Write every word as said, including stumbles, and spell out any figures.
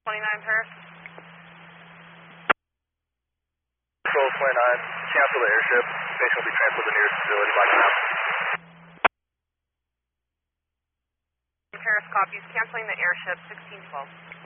twenty-nine Paris. Control twenty-nine, cancel the airship. Patient will be transferred to the nearest facility by now. Paris copies, canceling the airship, sixteen twelve.